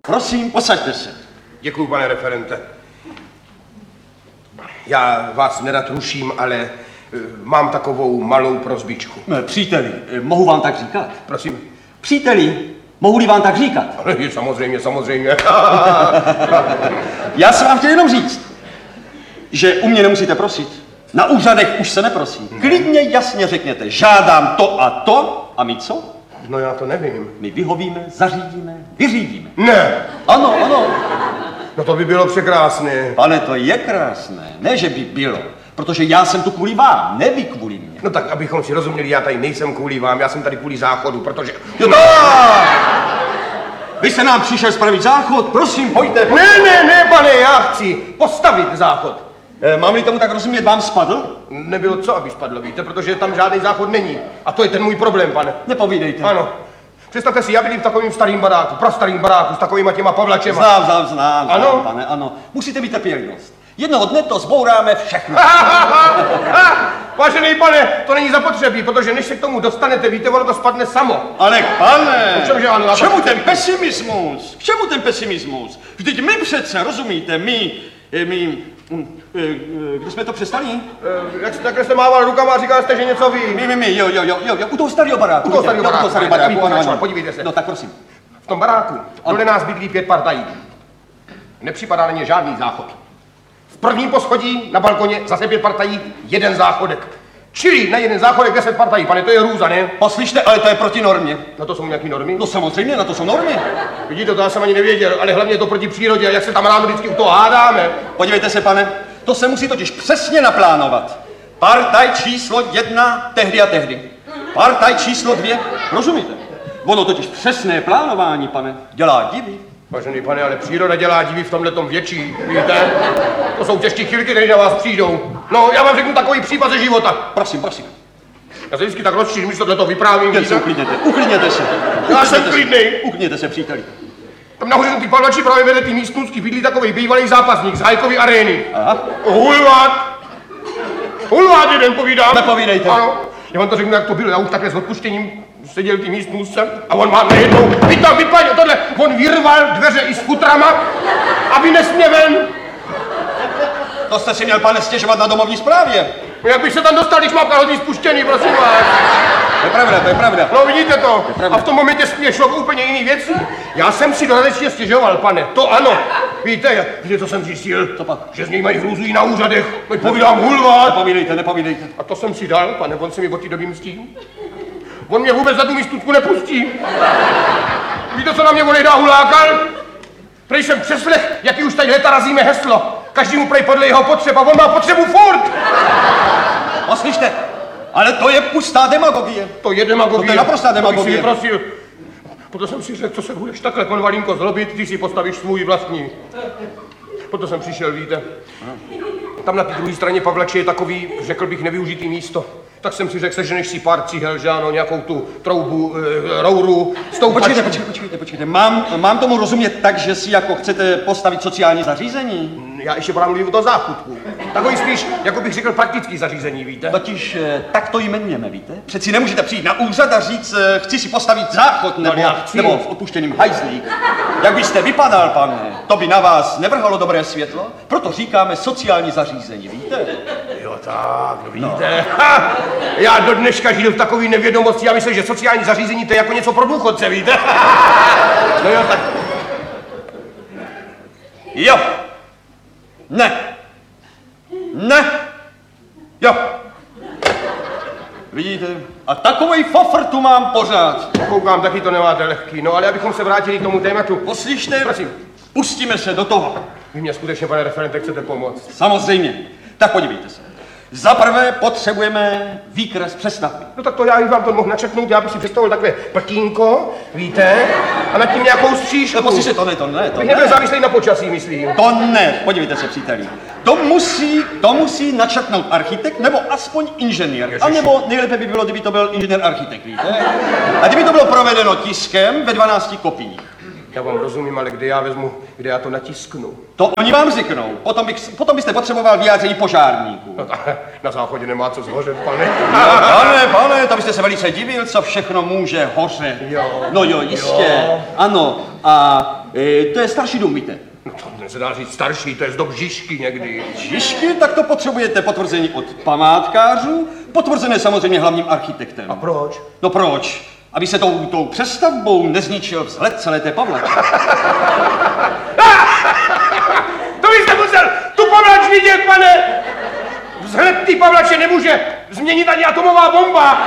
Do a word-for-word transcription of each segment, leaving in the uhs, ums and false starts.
Prosím, posaďte se. Děkuju, pane referente. Já vás nerad ruším, ale e, mám takovou malou prosbičku. Příteli, mohu vám tak říkat? Prosím? Příteli, mohu-li vám tak říkat? Samozřejmě, samozřejmě. Já jsem vám chtěl jenom říct, že u mě nemusíte prosit. Na úřadech už se neprosí. Klidně jasně řekněte, žádám to a to, a my co? No já to nevím. My vyhovíme, zařídíme, vyřídíme. Ne! Ano, ano. No to by bylo překrásné. Pane, to je krásné. Ne, že by bylo. Protože já jsem tu kvůli vám, ne vy kvůli mě. No tak, abychom si rozuměli, já tady nejsem kvůli vám, já jsem tady kvůli záchodu, protože... Jo, no! Vy se nám přišel spravit záchod, prosím, pojďte. pojďte. Ne, ne, ne, pane, já chci postavit záchod. E, mám-li tomu tak rozumět, vám spadl? Nebylo co, aby spadlo, víte, protože tam žádný záchod není. A to je ten můj problém, pane. Nepovídejte. Ano. Představte si, já bydlím v takovým starým baráku, prastarým baráku, s takovýma těma pavlačema. Znám, znám, znám, ano? znám, pane, ano. Musíte mít trpělivost. Jednoho dne to zbouráme všechno. Vážený pane, to není zapotřebí, protože než se k tomu dostanete, víte, ono to spadne samo. Ale pane, k čemu, ano, k čemu ten pesimismus? K čemu ten pesimismus? Vždyť my přece, rozumíte, my, my, kdy jsme to přestali? Jak jste, takhle jste mával rukama a říkal jste, že něco ví. My, my, my, jo, jo, jo, jo, u toho starého baráku. U toho starého baráku, u toho baráku, baráku, ano, ano. Podívejte se. No tak prosím. V tom baráku dole nás bydlí pět partají. Nepřipadá na ně žádný záchod. V prvním poschodí na balkoně zase pět partají, jeden záchodek. Čili na jeden záchodek deset partají, pane, to je hrůza, ne? Poslyšte, ale to je proti normě. Na to jsou nějaký normy? No samozřejmě, na to jsou normy. Vidíte, to já jsem ani nevěděl, ale hlavně je to proti přírodě, a jak se tam ráno vždycky u toho hádáme. Podívejte se, pane, to se musí totiž přesně naplánovat. Partaj číslo jedna tehdy a tehdy. Partaj číslo dvě, rozumíte? Ono totiž přesné plánování, pane, dělá divy. Vážený pane, ale příroda dělá divy v tomhletom větší, víte? To jsou těžké chvilky, než na vás přijdou. No, já vám řeknu takový případ ze života. Prosím, prosím. Já se vždycky tak rozčířím, když tohleto vyprávím, Jen se uklidněte, uklidněte se. Já jsem klidnej. Uklidněte se, příteli. Tam nahoře na ty pavlači právě vedle ty místnůstky bydlí takový bývalý zápasník z Hajkovy arény. Aha. Hulvát. Hulvát jeden povídám. Nepovídejte. Ano. Já vám to řeknu, jak to bylo. Já už takhle s odpuštěním seděl ty místnůstce a on má najednou, vy tam vypadl, tohle, on vyrval dveře i s futrama a vynes mě ven. To jste si měl, pane, stěžovat na domovní správě. Jak bych se tam dostal, když mám kalhoty spuštěný, prosím vás. To je pravda, to je pravda. No vidíte to. A v tom momentě mě šlo úplně jiný věci. Já jsem si dodatečně stěžoval, pane, to ano. Víte, víte, co jsem zjistil? Co pak? Že z něj mají hrůzu i na úřadech. Teď povídám hulvát. Nepovídejte, nepovídejte. A to jsem si dal, pane, on se mi od té doby mstí. On mě vůbec za tu místutku nepustí. Víte, co na mě on nejdá hulákal? Prej jsem přeslech, jaký už tady leta razíme heslo. Každý mu prej podle jeho potřeba, on má potřebu furt. Poslyšte, ale to je pustá demagogie. To je demagogie. To je naprostá demagogie. To bych si vyprosil. Proto jsem si řekl, co se budeš takhle, konvalínko, zlobit, ty si postavíš svůj vlastní. Proto jsem přišel, víte. Tam na té druhé straně Pavlače je takový, řekl bych, nevyužitý místo. Tak jsem si řekl, seženeš si pár cihel, že ano, nějakou tu troubu, e, rouru, stoupačku. Počkejte, počkejte, počkejte, počkejte. Mám, mám tomu rozumět tak, že si jako chcete postavit sociální zařízení? Já ještě právě mluvím o tom záchutku. Takový spíš, jako bych řekl, praktický zařízení, víte? Totiž tak to jmenujeme, víte? Přeci nemůžete přijít na úřad a říct, chci si postavit záchod, nebo, no, nebo v odpuštěným hajzlík. Jak byste vypadal, pane, to by na vás nevrhalo dobré světlo, proto říkáme sociální zařízení, víte? Jo tak, no vidíte. No. Ha, já do dneška žiju v takové nevědomosti, já myslím, že sociální zařízení to je jako něco pro důchodce, víte? No jo, tak. Jo. Ne. Ne. Jo. Vidíte? A takovej fofr tu mám pořád. Koukám, taky to nemáte lehký. No ale abychom se vrátili k tomu tématu. Poslyšte, prosím. Pustíme se do toho. Vy mě skutečně, pane referente, chcete pomoct. Samozřejmě. Tak podívejte se. Za prvé potřebujeme výkres přestavby. No tak to já bych vám to mohl načetnout, já bych si představil takové pltínko, víte, a nad tím nějakou střížku. No poslyšte, to ne, to ne, to bych ne. nebyl závislý na počasí, myslím. To ne, podívejte se, příteli. To musí, to musí načetnout architekt, nebo aspoň inženýr. A nebo nejlépe by bylo, kdyby to byl inženýr architekt, víte. A kdyby to bylo provedeno tiskem ve dvanácti kopiích. Já vám rozumím, ale kde já vezmu, kde já to natisknu? To oni vám řeknou. Potom, bych, potom byste potřeboval vyjádření požárníků. No na záchodě nemá co zhořet, pane. No, pane, pane, to byste se velice divil, co všechno může hořet. Jo. No jo, jistě. Jo. Ano. A E, to je starší dům, víte. No to se dá říct starší, to je z dob Žižky někdy. Žižky, tak to potřebujete potvrzení od památkářů, potvrzené samozřejmě hlavním architektem. A proč? No proč? Aby se tou, tou přestavbou nezničil vzhled celé té Pavlače. To byste musel tu Pavlač vidět, pane! Vzhled té Pavlače nemůže změnit ani atomová bomba.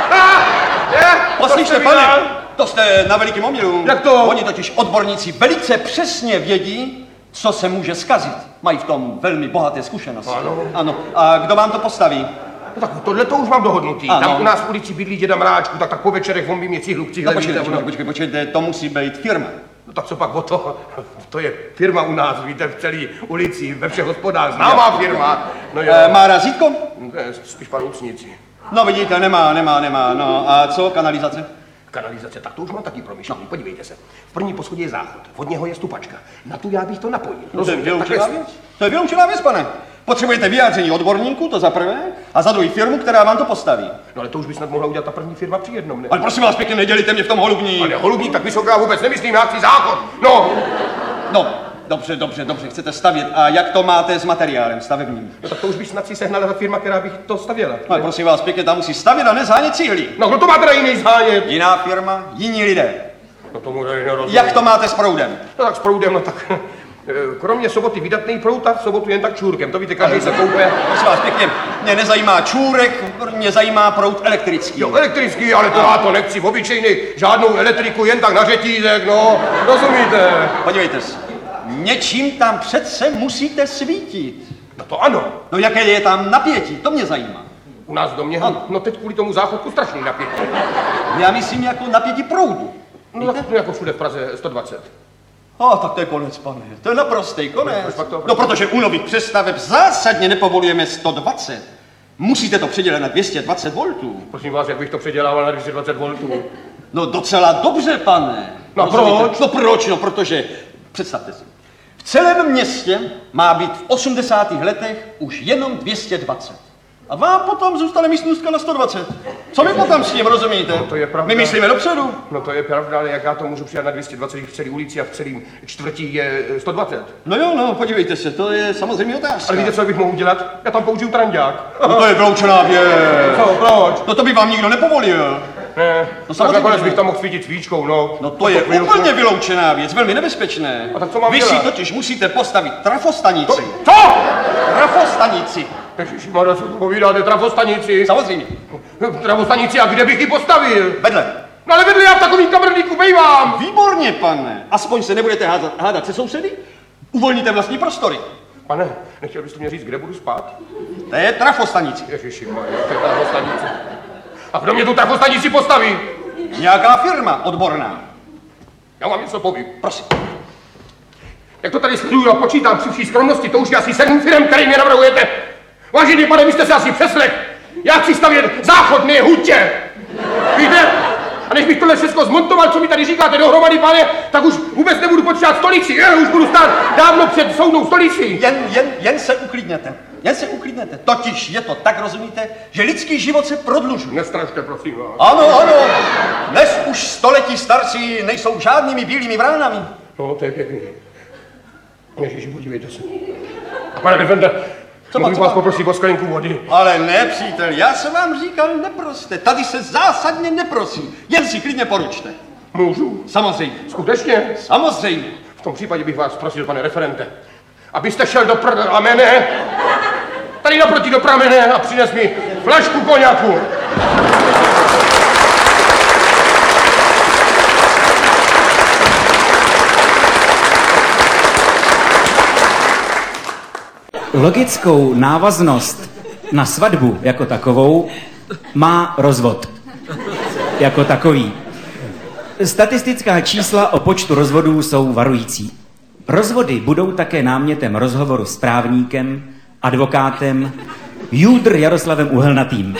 Poslyšte, pane, to jste na velikým omylu. Jak to? Oni totiž odborníci velice přesně vědí, co se může zkazit. Mají v tom velmi bohaté zkušenosti. Ano. Ano. A kdo vám to postaví? No tak tohle to už mám dohodnutý. Ano. Tam u nás v ulici bydlí děda Mráčku, tak tak po večerech on by mě cihlu k No cihle počkejte, víte, počkejte, ono- počkejte, počkejte, to musí být firma. No tak co pak o to? To je firma u nás, víte, v celé ulici, ve všech hospodách, známá firma. No jo, E, má razítko? to je spíš panucníci. No vidíte, nemá, nemá, nemá. No a co, kanalizace? Kanalizace, tak to už mám taky promyšlený. Podívejte se. V první poschodě je záchod, od něho je stupačka. Na tu já bych to napojil. No to je Rozumíte? vyloučená Takhle- věc. To je vyloučená věc, pane. Potřebujete vyjádření odborníků, to za prvé, a za druhý firmu, která vám to postaví. No ale to už by snad mohla udělat ta první firma při jednom, ne? Ale prosím vás pěkně, nedělíte mě v tom holubní. Ale holubník tak vysoká vůbec nemyslím, já chci záchod. No, No, dobře, dobře, dobře, chcete stavět. A jak to máte s materiálem stavebním? no tak to už by snad si sehnala ta firma, která by to stavěla. Ale prosím vás pěkně, tam musí stavět a nezánět cihly. No kdo to má teda jiný zhánět? Jiná firma, jiní lidé. No tomu tady nerozumím. Jak to máte s proudem? No tak s proudem, no tak eh, kromě soboty vydatný proud a v sobotu jen tak čůrkem. To víte, každý se koupe. Prosím vás pěkně, mě nezajímá čůrek, mě zajímá proud elektrický. Jo, elektrický, ale to já to nechci v obyčejný, žádnou elektriku, jen tak na řetízek, no, rozumíte? Podívejte se, něčím tam přece musíte svítit. No to ano, No jaké je tam napětí, to mě zajímá. u nás v domě, Ano. no teď kvůli tomu záchodku strašný napětí. Já myslím jako napětí proudu. No tak to jako všude v Praze sto dvacet. A tak to je konec, pane. To je naprostý konec. Proč pak to- No protože u nových přestaveb zásadně nepovolujeme sto dvacet. Musíte to předělat na dvě stě dvacet voltů. Prosím vás, jak bych to předělával na dvě stě dvacet voltů. No docela dobře, pane. No Rozumíte? proč? No proč? No protože, představte si, v celém městě má být v osmdesátých letech už jenom dvě stě dvacet. A vám potom zůstane místnostka na sto dvacet. Co my potom s tím, rozumíte? No to je pravda. My myslíme dopředu. No to je pravda, ale jak já to můžu přidat na dvě stě dvacet, když v celé ulici a v celém čtvrtí je sto dvacet. No jo, no, podívejte se, to je samozřejmě otázka. Ale víte, co bych mohl udělat? Já tam použiju trandák. No to je vyloučená věc. Co, proč? No to by vám nikdo nepovolil. Ne, No tak samozřejmě, nakonec že bych ne. tam mohl svítit svíčkou, no. No to je chvíli- úplně vyloučená věc, velmi nebezpečné. A tak co mám Vy si dělat? totiž musíte postavit trafostanici. Co? Trafostanici. Ježišmarja, co tu povídáte, trafostanici? Samozřejmě. Trafostanici, a kde bych ji postavil? Vedle. No ale vedle já v takovým kabrníku bejvám. Výborně, pane. Aspoň se nebudete hádat, hádat se sousedy. Uvolníte vlastní prostory. Pane, nechtěl byste mě říct, kde budu spát? To je trafostanici. Ježišmarja, to je trafostanice. A kdo mě tu trafostanici postaví? Nějaká firma odborná. Já vám něco povím. Prosím. Jak to tady sleduju a počítám při vší skromnosti, to už je asi sedm firm, který mě navrhujete. Vážený pane, vy jste se asi přeslech. Já chci stavět záchod, ne hutě. Víte? A než bych tohle všechno zmontoval, co mi tady říkáte dohromady, pane, tak už vůbec nebudu potřebovat stolici. Já už budu stát dávno před soudnou stolici. Jen, jen, jen se uklidněte. Jen se uklidněte. Totiž je to tak, rozumíte, že lidský život se prodlužuje. Nestrašte, prosím vás. Ano, ano. Dnes už století starší nejsou žádnými bílými vránami. No, to je pěkný. Ježiši, podívejte se. Pane Defende, Co mohu má, co vás má? poprosit o sklenku vody? Ale ne, přítel, já jsem vám říkal, neproste. Tady se zásadně neprosí. Jen si klidně poručte. Můžu? Samozřejmě. Skutečně? Samozřejmě. V tom případě bych vás prosil, pane referente, abyste šel do pramene, tady naproti do pramene a přines mi flašku koněku. Logickou návaznost na svatbu jako takovou má rozvod jako takový. Statistická čísla o počtu rozvodů jsou varující. Rozvody budou také námětem rozhovoru s právníkem, advokátem, júdr Jaroslavem Uhelnatým.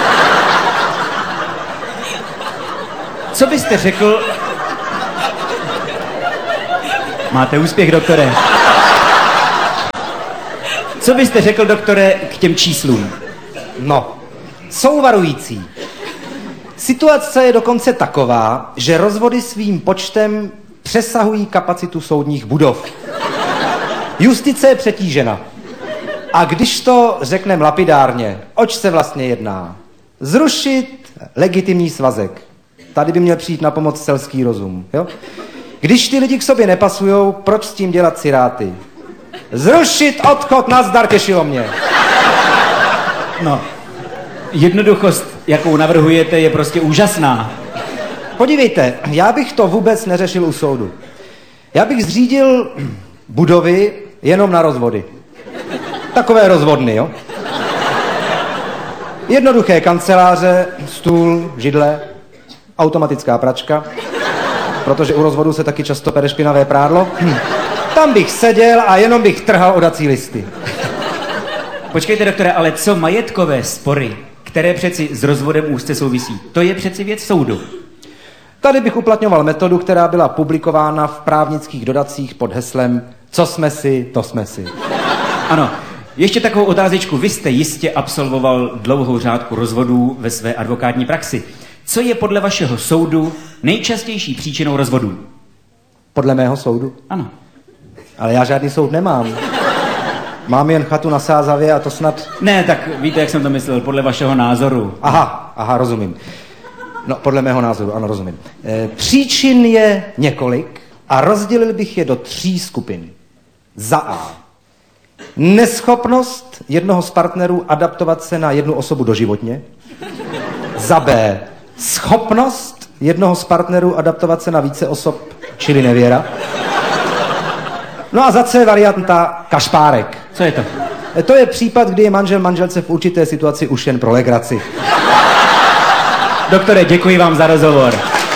Co byste řekl... Máte úspěch, doktore. Co byste řekl, doktore, k těm číslům? No, jsou varující. Situace je dokonce taková, že rozvody svým počtem přesahují kapacitu soudních budov. Justice je přetížena. A když to řekneme lapidárně, oč se vlastně jedná? Zrušit legitimní svazek. Tady by měl přijít na pomoc selský rozum. Jo? Když ty lidi k sobě nepasujou, proč s tím dělat ciráty? Zrušit odchod, nazdar, těšilo mě. No, jednoduchost, jakou navrhujete, je prostě úžasná. Podívejte, já bych to vůbec neřešil u soudu. Já bych zřídil budovy jenom na rozvody. Takové rozvodny, jo? Jednoduché kanceláře, stůl, židle, automatická pračka, protože u rozvodu se taky často pere špinavé prádlo. Hm. Tam bych seděl a jenom bych trhal odací listy. Počkejte, doktore, ale co majetkové spory, které přeci s rozvodem úzce souvisí, to je přeci věc soudu. Tady bych uplatňoval metodu, která byla publikována v právnických dodacích pod heslem Co jsme si, to jsme si. Ano, ještě takovou otázečku. Vy jste jistě absolvoval dlouhou řádku rozvodů ve své advokátní praxi. Co je podle vašeho soudu nejčastější příčinou rozvodů? Podle mého soudu? Ano. Ale já žádný soud nemám. Mám jen chatu na Sázavě a to snad... Ne, tak víte, jak jsem to myslel, podle vašeho názoru. Aha, aha, rozumím. No, podle mého názoru, ano, rozumím. E, příčin je několik a rozdělil bych je do tří skupin. Za A. Neschopnost jednoho z partnerů adaptovat se na jednu osobu doživotně. Za B. Schopnost jednoho z partnerů adaptovat se na více osob, čili nevěra. No a za C varianta kašpárek. Co je to? E, to je případ, kdy je manžel manželce v určité situaci už jen pro legraci. Doktore, děkuji vám za rozhovor.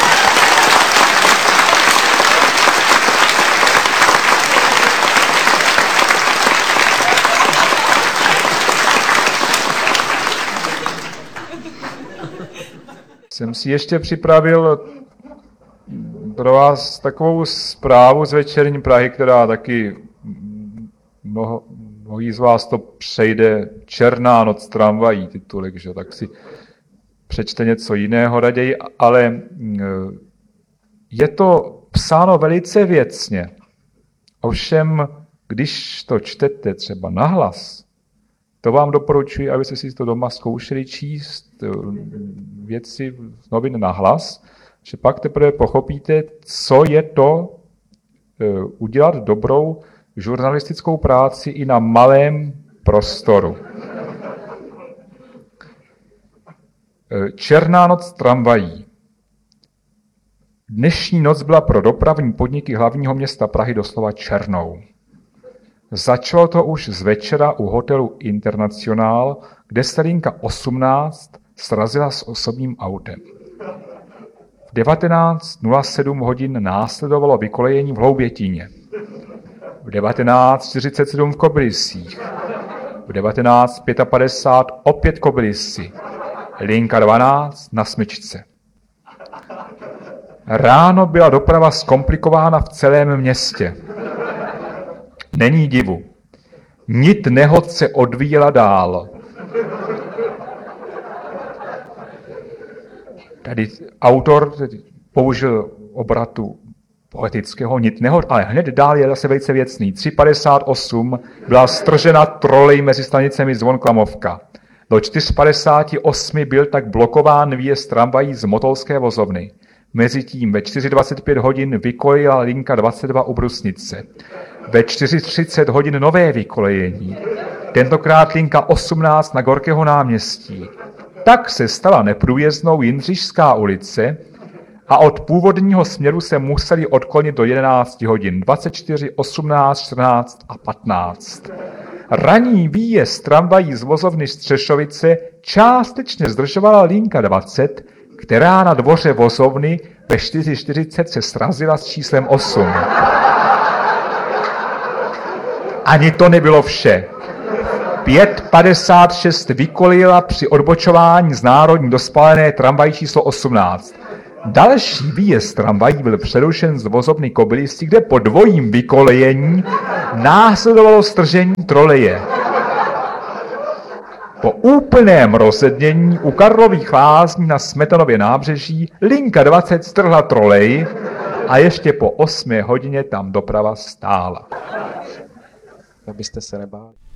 Jsem si ještě připravil pro vás takovou zprávu z Večerní Prahy, která taky mnoho, mnohí z vás to přejde. Černá noc tramvají titulek, že tak si přečte něco jiného raději, ale je to psáno velice věcně. Ovšem, když to čtete třeba nahlas, to vám doporučuji, abyste si to doma zkoušeli číst věci z novin nahlas, že pak teprve pochopíte, co je to udělat dobrou žurnalistickou práci i na malém prostoru. Černá noc tramvají. Dnešní noc byla pro dopravní podniky hlavního města Prahy doslova černou. Začalo to už z večera u hotelu Internacionál, kde se linka osmnáct srazila s osobním autem. V devatenáct nula sedm hodin následovalo vykolejení v Hloubětíně. V devatenáct čtyřicet sedm v Kobylisích. V devatenáct padesát pět opět Kobylisy. Linka dvanáct na Smyčce. Ráno byla doprava zkomplikována v celém městě. Není divu. Nit nehod se odvíjela dál. Tady autor použil obratu poetického nit nehod, ale hned dál je zase velice věcný. tři padesát osm byla stržena trolej mezi stanicemi Zvonklamovka. Do čtyři padesát osm byl tak blokován výjezd tramvají z Motolské vozovny. Mezitím ve čtyři dvacet pět hodin vykolejila linka dvacet dva u Brusnice. Ve čtyři třicet hodin nové vykolejení. Tentokrát linka osmnáct na Gorkého náměstí. Tak se stala neprůjezdnou Jindřišská ulice a od původního směru se museli odklonit do jedenáct hodin. dvacet čtyři, osmnáct, čtrnáct a patnáct. Ranní výjezd tramvají z vozovny Střešovice částečně zdržovala linka dvacet, která na dvoře vozovny ve čtyři čtyřicet se srazila s číslem osm. Ani to nebylo vše. pět padesát šest vykolejila při odbočování z národní do spálené tramvají číslo osmnáct. Další výjezd tramvají byl přerušen z vozovny Kobylisy, kde po dvojím vykolejení následovalo stržení troleje. Po úplném rozednění u Karlových Lázní na Smetanově nábřeží linka dvacet strhla trolej a ještě po osmé hodině tam doprava stála. Abyste se nebáli.